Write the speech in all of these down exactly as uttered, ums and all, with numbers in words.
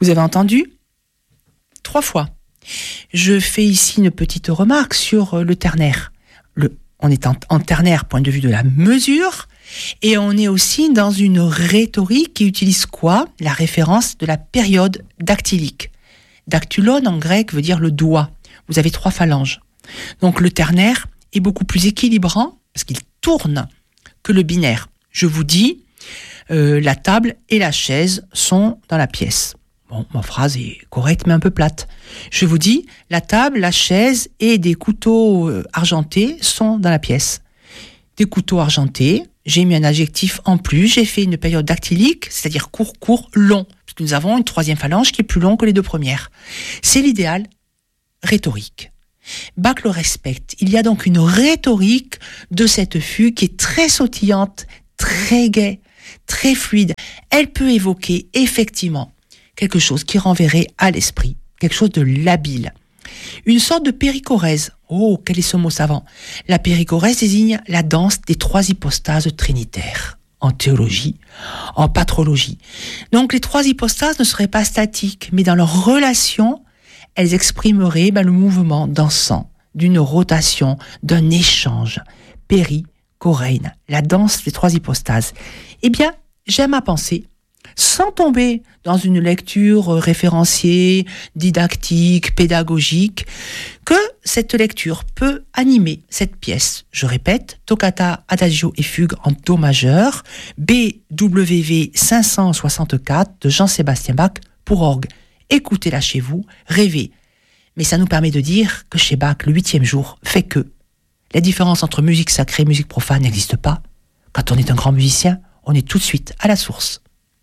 Vous avez entendu ? Trois fois. Je fais ici une petite remarque sur le ternaire. Le, on est en, en ternaire, point de vue de la mesure, et on est aussi dans une rhétorique qui utilise quoi ? La référence de la période dactylique. Dactylon en grec veut dire le doigt. Vous avez trois phalanges. Donc le ternaire est beaucoup plus équilibrant, parce qu'il tourne, que le binaire. Je vous dis, euh, la table et la chaise sont dans la pièce. Bon, ma phrase est correcte, mais un peu plate. Je vous dis, la table, la chaise et des couteaux argentés sont dans la pièce. Des couteaux argentés, j'ai mis un adjectif en plus, j'ai fait une période dactylique, c'est-à-dire court, court, long, parce que nous avons une troisième phalange qui est plus longue que les deux premières. C'est l'idéal rhétorique. Bach le respecte. Il y a donc une rhétorique de cette fugue qui est très sautillante, très gaie, très fluide. Elle peut évoquer effectivement quelque chose qui renverrait à l'esprit, quelque chose de labile. Une sorte de périchorèse. Oh, quel est ce mot savant ? La périchorèse désigne la danse des trois hypostases trinitaires, en théologie, en patrologie. Donc les trois hypostases ne seraient pas statiques, mais dans leur relation, elles exprimeraient ben, le mouvement dansant, d'une rotation, d'un échange. Périchorein, la danse des trois hypostases. Eh bien, j'aime à penser, sans tomber dans une lecture référenciée, didactique, pédagogique, que cette lecture peut animer cette pièce. Je répète, Toccata, Adagio et Fugue en Do majeur, B W V cinq cent soixante-quatre de Jean-Sébastien Bach pour orgue. Écoutez-la chez vous, rêvez. Mais ça nous permet de dire que chez Bach, le huitième jour fait que la différence entre musique sacrée et musique profane n'existe pas. Quand on est un grand musicien, on est tout de suite à la source.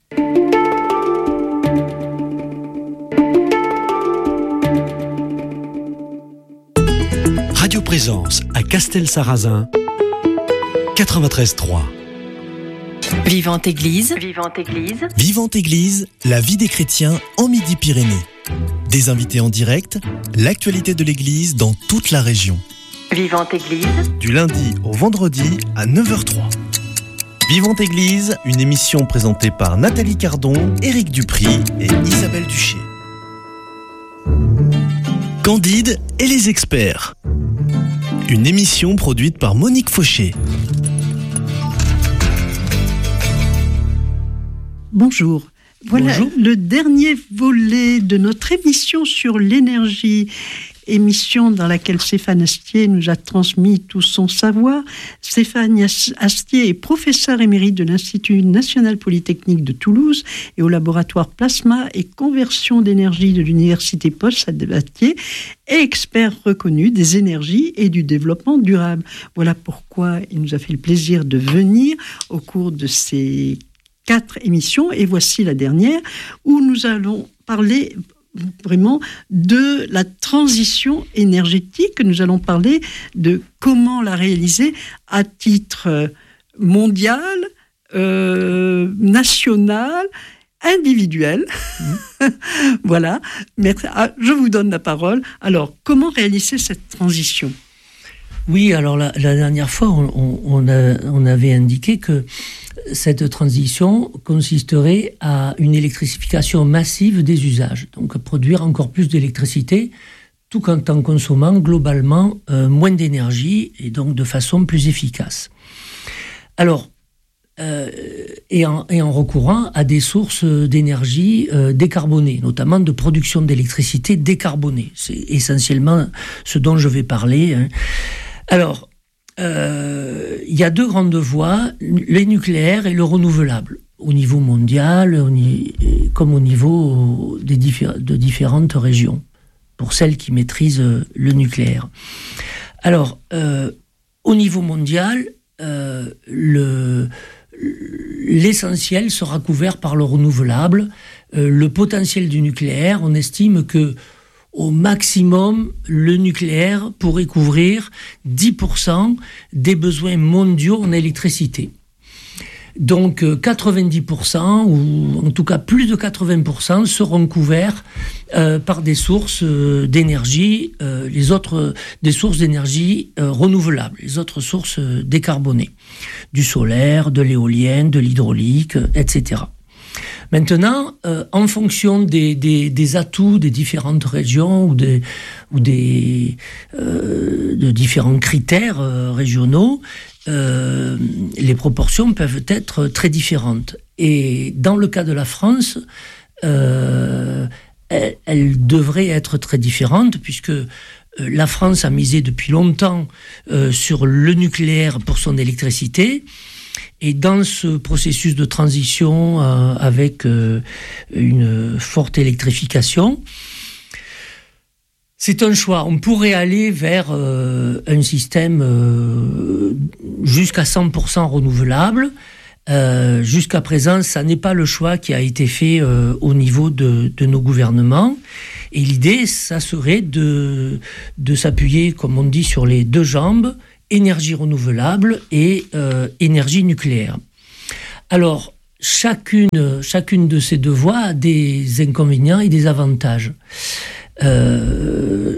Radio Présence à Castelsarrasin, quatre-vingt-treize trois. Vivante Église. Vivante Église. Vivante Église, la vie des chrétiens en Midi-Pyrénées. Des invités en direct, l'actualité de l'Église dans toute la région. Vivante Église. Du lundi au vendredi à neuf heures zéro trois. Vivante Église, une émission présentée par Nathalie Cardon, Éric Dupry et Isabelle Duché. Candide et les experts. Une émission produite par Monique Fauché. Bonjour. Voilà Bonjour. Le dernier volet de notre émission sur l'énergie, émission dans laquelle Stéphane Astier nous a transmis tout son savoir. Stéphane Astier est professeur émérite de l'Institut national polytechnique de Toulouse et au laboratoire Plasma et conversion d'énergie de l'Université Paul-Sabatier et expert reconnu des énergies et du développement durable. Voilà pourquoi il nous a fait le plaisir de venir au cours de ces quatre émissions, et voici la dernière, où nous allons parler vraiment de la transition énergétique. Nous allons parler de comment la réaliser à titre mondial, euh, national, individuel. Mmh. Voilà. Mais, ah, je vous donne la parole. Alors, comment réaliser cette transition ? Oui, alors la, la dernière fois, on, on, a, on avait indiqué que cette transition consisterait à une électrification massive des usages, donc produire encore plus d'électricité, tout en consommant globalement euh, moins d'énergie et donc de façon plus efficace. Alors, euh, et, en, et en recourant à des sources d'énergie euh, décarbonées, notamment de production d'électricité décarbonée. C'est essentiellement ce dont je vais parler. Hein. Alors, euh, il y a deux grandes voies, les nucléaires et le renouvelable, au niveau mondial, au ni- comme au niveau des diffé- de différentes régions, pour celles qui maîtrisent le nucléaire. Alors, euh, au niveau mondial, euh, le, l'essentiel sera couvert par le renouvelable. Euh, le potentiel du nucléaire, on estime que au maximum, le nucléaire pourrait couvrir dix pour cent des besoins mondiaux en électricité. Donc quatre-vingt-dix pour cent, ou en tout cas plus de quatre-vingts pour cent, seront couverts euh, par des sources euh, d'énergie, euh, les autres, des sources d'énergie euh, renouvelables, les autres sources euh, décarbonées, du solaire, de l'éolien, de l'hydraulique, euh, et cetera. Maintenant, euh, en fonction des, des, des atouts des différentes régions ou des, ou des euh, de différents critères euh, régionaux, euh, les proportions peuvent être très différentes. Et dans le cas de la France, euh, elle, elle devrait être très différente, puisque la France a misé depuis longtemps euh, sur le nucléaire pour son électricité. Et dans ce processus de transition euh, avec euh, une forte électrification, c'est un choix. On pourrait aller vers euh, un système euh, jusqu'à cent pour cent renouvelable. Euh, jusqu'à présent, ça n'est pas le choix qui a été fait euh, au niveau de, de nos gouvernements. Et l'idée, ça serait de, de s'appuyer, comme on dit, sur les deux jambes, énergie renouvelable et euh, énergie nucléaire. Alors, chacune, chacune de ces deux voies a des inconvénients et des avantages. Euh,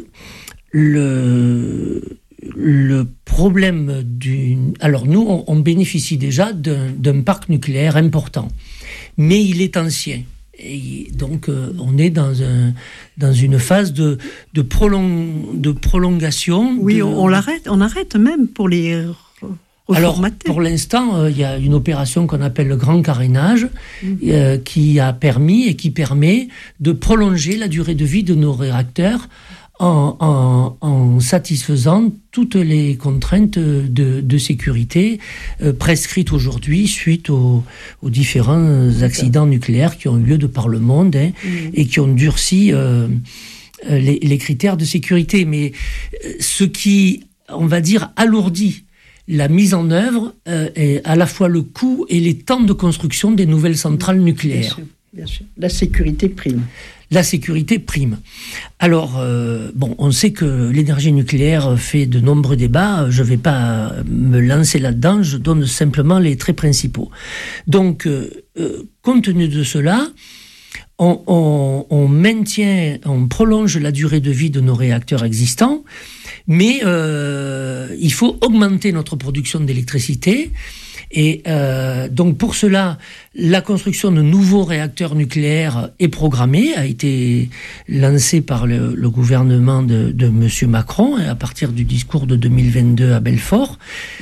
le... Le problème d'une... Alors nous, on, on bénéficie déjà d'un, d'un parc nucléaire important, mais il est ancien. Et donc, euh, on est dans, un, dans une phase de, de, prolong, de prolongation. Oui, de... on, l'arrête, on arrête même pour les reformater. Alors, pour l'instant, il euh, y a une opération qu'on appelle le grand carénage, mmh. euh, qui a permis et qui permet de prolonger la durée de vie de nos réacteurs En, en, en satisfaisant toutes les contraintes de, de sécurité euh, prescrites aujourd'hui suite aux, aux différents accidents nucléaires qui ont eu lieu de par le monde, hein, mmh. et qui ont durci euh, les, les critères de sécurité. Mais ce qui, on va dire, alourdit la mise en œuvre euh, est à la fois le coût et les temps de construction des nouvelles centrales nucléaires. Bien sûr, bien sûr. La sécurité prime. La sécurité prime. Alors, euh, bon, on sait que l'énergie nucléaire fait de nombreux débats. Je ne vais pas me lancer là-dedans, je donne simplement les traits principaux. Donc, euh, euh, compte tenu de cela, on, on, on maintient, on prolonge la durée de vie de nos réacteurs existants, mais euh, il faut augmenter notre production d'électricité. Et euh, donc pour cela, la construction de nouveaux réacteurs nucléaires est programmée, a été lancée par le, le gouvernement de, de M. Macron à partir du discours de deux mille vingt-deux à Belfort.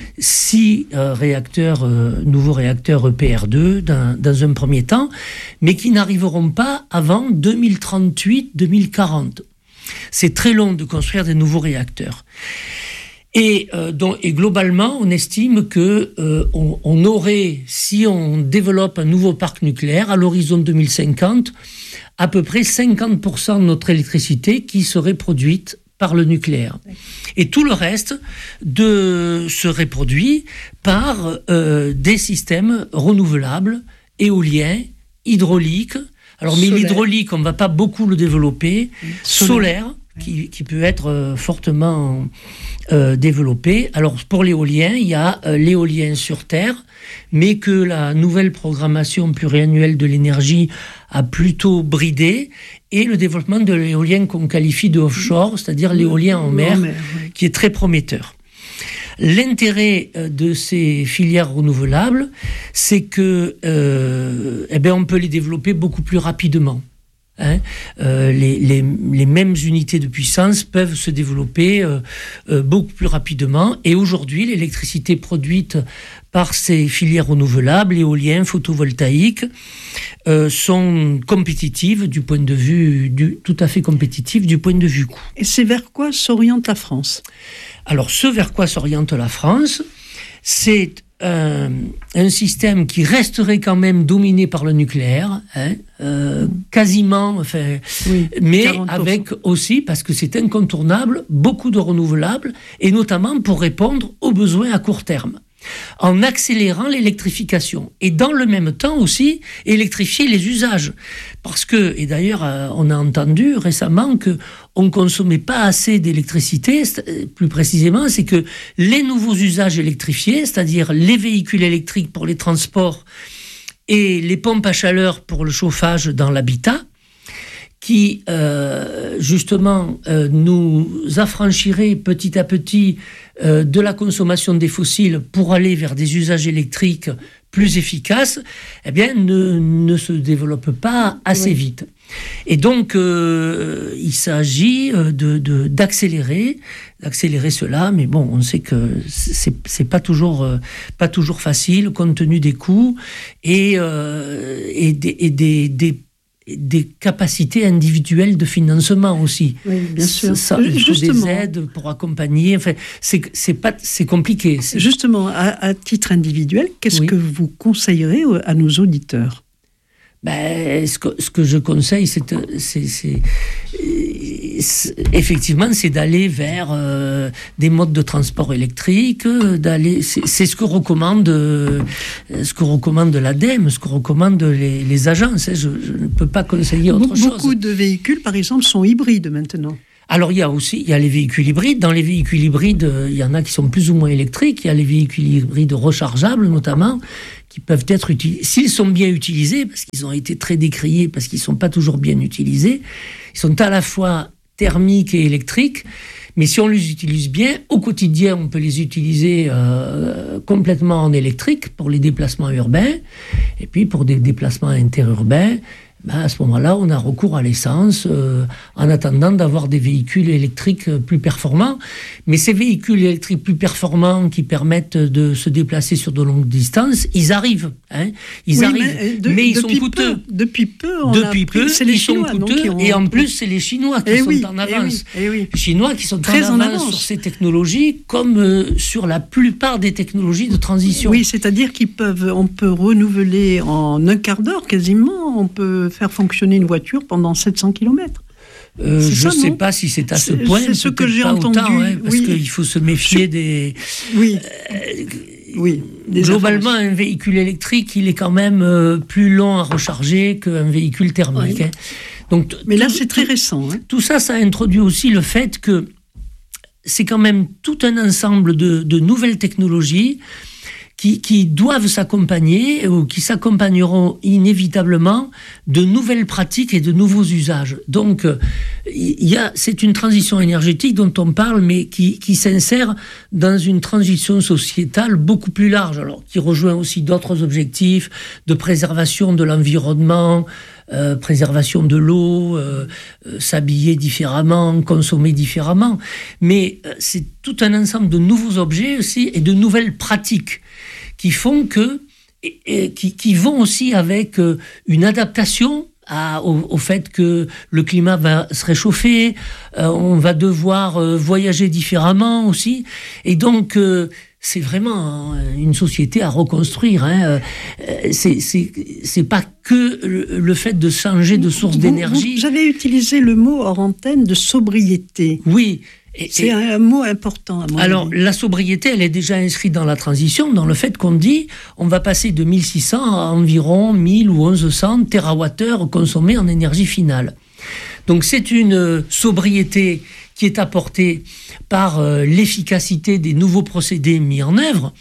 Six euh, réacteurs, euh, nouveaux réacteurs E P R deux dans, dans un premier temps, mais qui n'arriveront pas avant deux mille trente-huit deux mille quarante. C'est très long de construire des nouveaux réacteurs. Et, euh, donc, et globalement, on estime que euh, on, on aurait, si on développe un nouveau parc nucléaire à l'horizon deux mille cinquante, à peu près cinquante pour cent de notre électricité qui serait produite par le nucléaire. Et tout le reste de, serait produit par euh, des systèmes renouvelables, éoliens, hydrauliques. Alors, mais l'hydraulique, on ne va pas beaucoup le développer. Solaire, solaire qui, qui peut être euh, fortement euh, développé. Alors, pour l'éolien, il y a euh, l'éolien sur Terre, mais que la nouvelle programmation pluriannuelle de l'énergie a plutôt bridé, et le développement de l'éolien qu'on qualifie de offshore, c'est-à-dire l'éolien en mer, en mer oui. qui est très prometteur. L'intérêt de ces filières renouvelables, c'est que, euh, eh bien, on peut les développer beaucoup plus rapidement. Hein, euh, les, les, les mêmes unités de puissance peuvent se développer euh, euh, beaucoup plus rapidement. Et aujourd'hui, l'électricité produite par ces filières renouvelables, éoliennes, photovoltaïques, euh, sont compétitives du point de vue, du, tout à fait compétitives du point de vue coût. Et c'est vers quoi s'oriente la France ? Alors, ce vers quoi s'oriente la France, c'est un, un système qui resterait quand même dominé par le nucléaire, hein, euh, quasiment, enfin, oui, mais quarante pour cent. Avec aussi, parce que c'est incontournable, beaucoup de renouvelables, et notamment pour répondre aux besoins à court terme, en accélérant l'électrification. Et dans le même temps aussi, électrifier les usages. Parce que, et d'ailleurs, euh, on a entendu récemment qu'on ne consommait pas assez d'électricité. Plus précisément, c'est que les nouveaux usages électrifiés, c'est-à-dire les véhicules électriques pour les transports et les pompes à chaleur pour le chauffage dans l'habitat, qui euh, justement euh, nous affranchirait petit à petit euh, de la consommation des fossiles pour aller vers des usages électriques plus efficaces, eh bien, ne, ne se développent pas assez oui. vite. Et donc, euh, il s'agit de, de, d'accélérer, d'accélérer cela, mais bon, on sait que c'est, c'est pas toujours, euh, pas toujours facile, compte tenu des coûts et, euh, et, des, et des, des des capacités individuelles de financement aussi. Oui, bien sûr. Ça, il faut des aides pour accompagner. Enfin, c'est, c'est, pas, c'est compliqué. C'est... Justement, à, à titre individuel, qu'est-ce oui. que vous conseillerez à nos auditeurs ? Ben, ce, que, ce que je conseille, c'est, c'est, c'est, c'est effectivement, c'est d'aller vers euh, des modes de transport électrique, d'aller, c'est, c'est ce que recommande, euh, ce que recommande l'ADEME, ce que recommandent les, les agences. Je, je ne peux pas conseiller autre Be- chose. Beaucoup de véhicules, par exemple, sont hybrides maintenant. Alors, il y a aussi il y a les véhicules hybrides. Dans les véhicules hybrides, il y en a qui sont plus ou moins électriques. Il y a les véhicules hybrides rechargeables, notamment, qui peuvent être utilisés. S'ils sont bien utilisés, parce qu'ils ont été très décriés, parce qu'ils ne sont pas toujours bien utilisés, ils sont à la fois thermiques et électriques. Mais si on les utilise bien, au quotidien, on peut les utiliser euh, complètement en électrique pour les déplacements urbains. Et puis, pour des déplacements interurbains, ben à ce moment-là, on a recours à l'essence euh, en attendant d'avoir des véhicules électriques plus performants. Mais ces véhicules électriques plus performants qui permettent de se déplacer sur de longues distances, ils arrivent. Hein, ils oui, arrivent, mais, de, mais ils sont coûteux. Peu, depuis peu, on depuis a pris, peu, c'est les ils Chinois, sont coûteux. Ont... Et en plus, c'est les Chinois qui et sont oui, en avance. Et oui, et oui. Les Chinois qui sont Très en, en avance, avance sur ces technologies, comme euh, sur la plupart des technologies de transition. Oui, c'est-à-dire qu'ils peuvent, on peut renouveler en un quart d'heure quasiment. On peut faire fonctionner une voiture pendant sept cents kilomètres. Euh, je ne sais pas si c'est à ce c'est, point. C'est ce que j'ai pas entendu. Autant, hein, parce oui. qu'il faut se méfier des. Oui. Euh, oui. Des globalement, un véhicule électrique, il est quand même euh, plus long à recharger qu'un véhicule thermique. Oui. Hein. Donc, Mais tout, là, c'est très récent. Hein. Tout ça, ça introduit aussi le fait que c'est quand même tout un ensemble de, de nouvelles technologies Qui, qui doivent s'accompagner ou qui s'accompagneront inévitablement de nouvelles pratiques et de nouveaux usages. Donc, il y a, c'est une transition énergétique dont on parle, mais qui, qui s'insère dans une transition sociétale beaucoup plus large, alors qui rejoint aussi d'autres objectifs de préservation de l'environnement, euh, préservation de l'eau, euh, euh, s'habiller différemment, consommer différemment. Mais euh, c'est tout un ensemble de nouveaux objets aussi et de nouvelles pratiques qui font que, et, et, qui, qui vont aussi avec euh, une adaptation à, au, au fait que le climat va se réchauffer, euh, on va devoir euh, voyager différemment aussi, et donc euh, c'est vraiment une société à reconstruire. Hein. C'est, c'est, c'est pas que le, le fait de changer de source vous, d'énergie. Vous, j'avais utilisé le mot hors antenne de sobriété. Oui. Et, c'est et, un mot important à mon alors, avis. La sobriété, elle est déjà inscrite dans la transition, dans le fait qu'on dit on va passer de mille six cents à environ mille ou mille cent térawattheures consommés en énergie finale. Donc c'est une sobriété qui est apportée par euh, l'efficacité des nouveaux procédés mis en œuvre,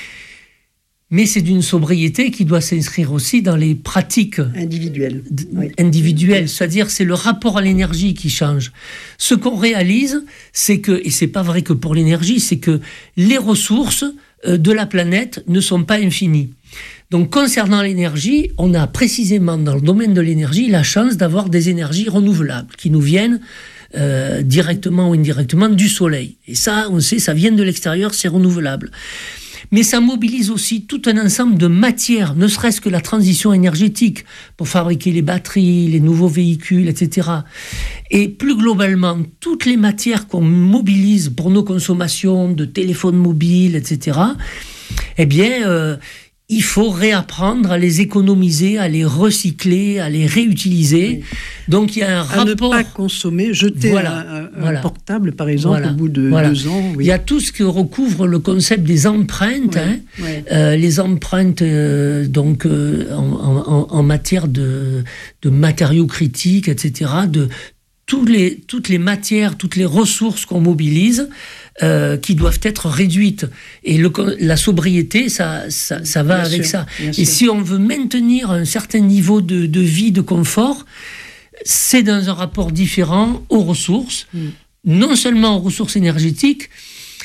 mais c'est d'une sobriété qui doit s'inscrire aussi dans les pratiques individuelles. D- oui. individuelles, c'est-à-dire c'est le rapport à l'énergie qui change. Ce qu'on réalise, c'est que, et c'est pas vrai que pour l'énergie, c'est que les ressources euh, de la planète ne sont pas infinies. Donc concernant l'énergie, on a précisément dans le domaine de l'énergie la chance d'avoir des énergies renouvelables qui nous viennent euh, directement ou indirectement du soleil. Et ça, on sait, ça vient de l'extérieur, c'est renouvelable. Mais ça mobilise aussi tout un ensemble de matières, ne serait-ce que la transition énergétique pour fabriquer les batteries, les nouveaux véhicules, et cetera. Et plus globalement, toutes les matières qu'on mobilise pour nos consommations de téléphones mobiles, et cetera, eh bien, euh, il faut réapprendre à les économiser, à les recycler, à les réutiliser. Oui. Donc il y a un à rapport... À ne pas consommer, jeter voilà, un, un voilà. portable, par exemple, voilà, au bout de voilà. deux ans. Oui. Il y a tout ce qui recouvre le concept des empreintes, oui, hein, oui. Euh, les empreintes donc euh, en, en, en matière de, de matériaux critiques, et cetera, de tous les, toutes les matières, toutes les ressources qu'on mobilise, Euh, qui doivent être réduites. Et le, la sobriété, ça, ça, ça va bien avec sûr, ça. Et sûr. si on veut maintenir un certain niveau de, de vie, de confort, c'est dans un rapport différent aux ressources, mm. non seulement aux ressources énergétiques,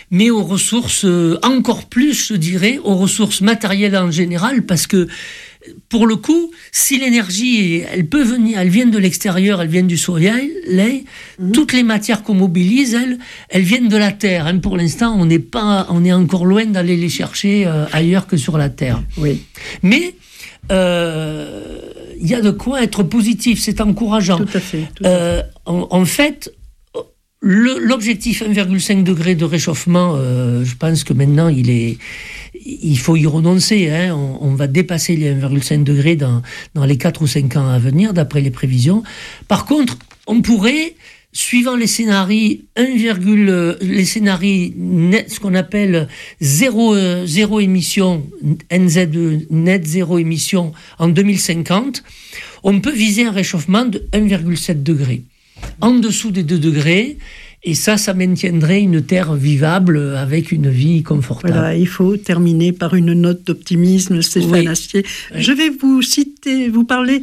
mais aux ressources, euh, encore plus, je dirais, aux ressources matérielles en général, parce que, pour le coup, si l'énergie, elle peut venir, elle vient de l'extérieur, elle vient du soleil, mmh. toutes les matières qu'on mobilise, elles, elles viennent de la Terre. Hein. Pour l'instant, on n'est pas, on est encore loin d'aller les chercher euh, ailleurs que sur la Terre. Oui. Mais il euh, y a de quoi être positif, c'est encourageant. Tout à fait. Tout euh, à fait. En, en fait, le, l'objectif un virgule cinq degré de réchauffement, euh, je pense que maintenant, il est, il faut y renoncer. Hein. On, on va dépasser les un virgule cinq degrés dans, dans les quatre ou cinq ans à venir, d'après les prévisions. Par contre, on pourrait, suivant les scénarios, un, les scénarios net, ce qu'on appelle zéro, euh, zéro émission, N Z, net zéro émission en deux mille cinquante, on peut viser un réchauffement de un virgule sept degré. En dessous des deux degrés, et ça, ça maintiendrait une Terre vivable avec une vie confortable. Voilà, il faut terminer par une note d'optimisme, Stéphane oui. Astier. Oui. Je vais vous citer, vous parler